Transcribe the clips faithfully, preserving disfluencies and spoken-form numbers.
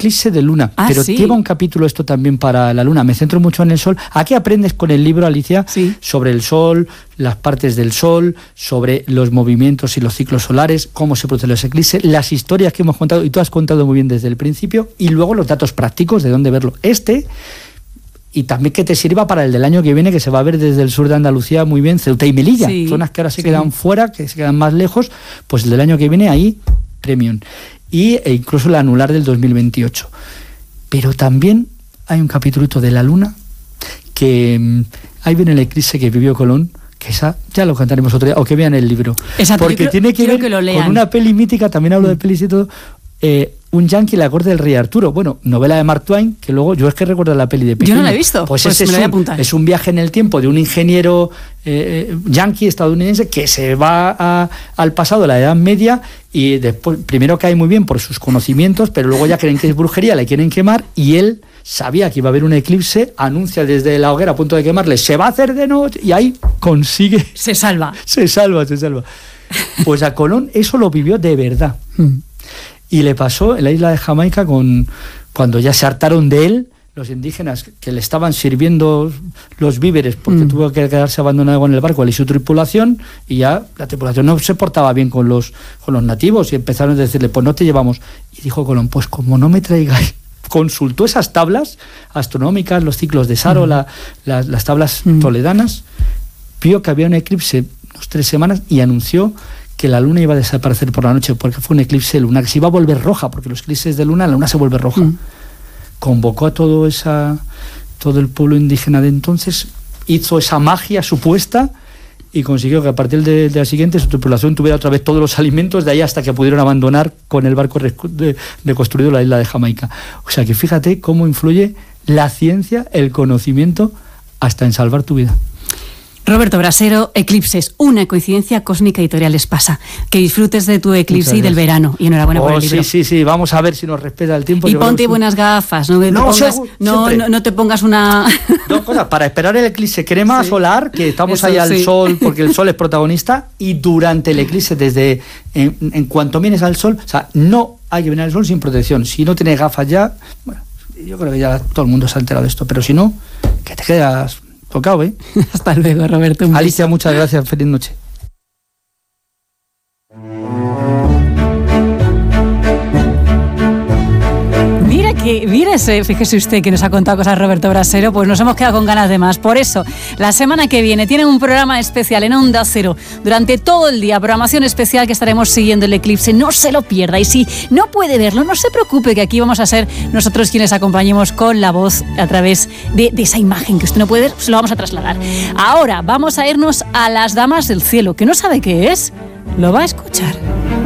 eclipse de luna, ah, pero sí. lleva un capítulo esto también para la luna. Me centro mucho en el sol. Aquí aprendes con el libro, Alicia, sí. sobre el sol, las partes del sol, sobre los movimientos y los ciclos solares, cómo se producen los eclipses, las historias que hemos contado, y tú has contado muy bien desde el principio, y luego los datos prácticos de dónde verlo. Este, y también que te sirva para el del año que viene, que se va a ver desde el sur de Andalucía muy bien, Ceuta y Melilla, sí, zonas que ahora se sí. quedan fuera, que se quedan más lejos, pues el del año que viene ahí, premium. Y e incluso el anular del dos mil veintiocho. Pero también hay un capítulito de la luna, que mmm, ahí viene el eclipse que vivió Colón, que esa ya lo cantaremos otro día, o que vean el libro. Exacto, porque creo, tiene que ver que con una peli mítica, también hablo mm. de pelis y todo, eh, un yankee, la corte del rey Arturo. Bueno, novela de Mark Twain, que luego yo es que recuerdo la peli de pequeño. Yo no la he visto, pues, pues ese me es, la voy a un, apuntar. es un viaje en el tiempo de un ingeniero eh, yankee estadounidense que se va a, al pasado de la Edad Media y después, primero cae muy bien por sus conocimientos, pero luego ya creen que es brujería, le quieren quemar y él sabía que iba a haber un eclipse, anuncia desde la hoguera a punto de quemarle, se va a hacer de noche y ahí consigue... Se salva. Se salva, se salva. Pues a Colón eso lo vivió de verdad. Mm. Y le pasó en la isla de Jamaica con cuando ya se hartaron de él los indígenas que le estaban sirviendo los víveres porque mm. tuvo que quedarse abandonado en el barco él y su tripulación, y ya la tripulación no se portaba bien con los, con los nativos y empezaron a decirle, pues no te llevamos. Y dijo Colón, pues como no me traigáis, consultó esas tablas astronómicas, los ciclos de Saro, mm. la, la, las tablas mm. toledanas, vio que había un eclipse unas tres semanas y anunció que la luna iba a desaparecer por la noche porque fue un eclipse lunar, que se iba a volver roja, porque los eclipses de luna, la luna se vuelve roja. Mm. Convocó a todo, esa, todo el pueblo indígena de entonces, hizo esa magia supuesta y consiguió que a partir de, de la siguiente su tripulación tuviera otra vez todos los alimentos, de ahí hasta que pudieron abandonar con el barco reconstruido la isla de Jamaica. O sea que fíjate cómo influye la ciencia, el conocimiento, hasta en salvar tu vida. Roberto Brasero, Eclipses, una coincidencia cósmica, Editoriales Pasa. Que disfrutes de tu eclipse y del verano. Y enhorabuena oh, por el libro. Sí, sí, sí, vamos a ver si nos respeta el tiempo. Y ponte que... buenas gafas, no, no, te pongas, no, no, no te pongas una... Dos cosas, para esperar el eclipse, crema sí. solar, que estamos Eso, ahí al sí. sol, porque el sol es protagonista, y durante el eclipse, desde en, en cuanto vienes al sol, o sea, no hay que venir al sol sin protección. Si no tienes gafas ya, bueno, yo creo que ya todo el mundo se ha enterado de esto, pero si no, que te quedas... tocado, ¿eh? Hasta luego, Roberto. Alicia, muchas gracias. Feliz noche. Mira que, mira ese, fíjese usted que nos ha contado cosas Roberto Brasero, pues nos hemos quedado con ganas de más. Por eso, la semana que viene tienen un programa especial en Onda Cero durante todo el día, programación especial que estaremos siguiendo el eclipse, no se lo pierda. Y si no puede verlo, no se preocupe, que aquí vamos a ser nosotros quienes acompañemos con la voz a través de, de esa imagen que usted no puede ver, se lo vamos a trasladar. Ahora vamos a irnos a las damas del cielo, que no sabe qué es, lo va a escuchar.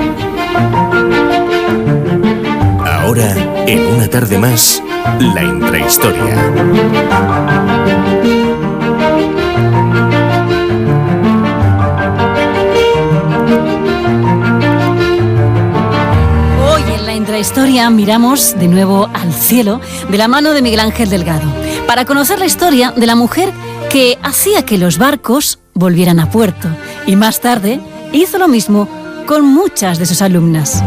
Ahora, en una tarde más, la intrahistoria. Hoy en la intrahistoria miramos de nuevo al cielo de la mano de Miguel Ángel Delgado para conocer la historia de la mujer que hacía que los barcos volvieran a puerto y más tarde hizo lo mismo con muchas de sus alumnas.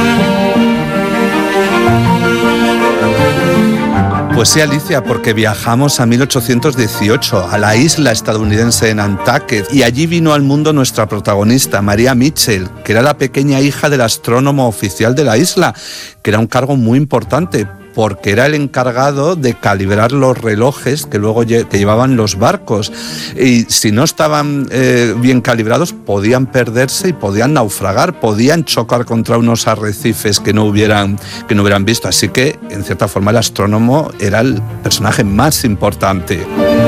Pues sí, Alicia, porque viajamos a mil ochocientos dieciocho, a la isla estadounidense de Nantucket, y allí vino al mundo nuestra protagonista, María Mitchell, que era la pequeña hija del astrónomo oficial de la isla, que era un cargo muy importante, porque era el encargado de calibrar los relojes que luego lle- que llevaban los barcos, y si no estaban eh, bien calibrados podían perderse y podían naufragar, podían chocar contra unos arrecifes que no hubieran, que no hubieran visto, así que en cierta forma el astrónomo era el personaje más importante.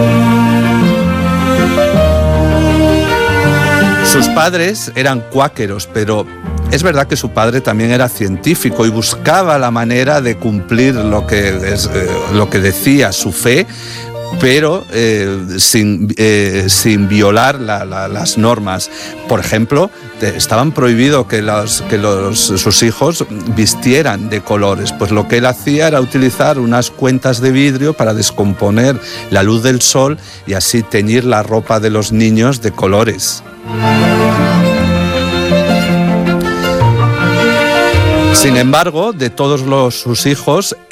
Sus padres eran cuáqueros, pero es verdad que su padre también era científico y buscaba la manera de cumplir lo que, es, eh, lo que decía su fe, pero eh, sin, eh, sin violar la, la, las normas. Por ejemplo, estaban prohibidos que, los, que los, sus hijos vistieran de colores, pues lo que él hacía era utilizar unas cuentas de vidrio para descomponer la luz del sol y así teñir la ropa de los niños de colores. Sin embargo, de todos los, sus hijos,